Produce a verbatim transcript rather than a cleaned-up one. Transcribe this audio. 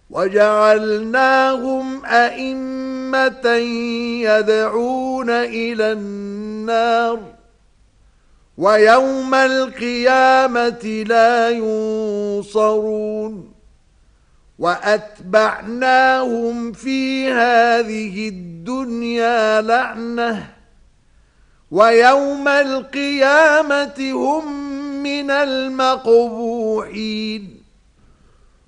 وجعلناهم أئمة يدعون إلى النار ويوم القيامة لا ينصرون وأتبعناهم في هذه الدنيا لعنة ويوم القيامة هم من المقبوحين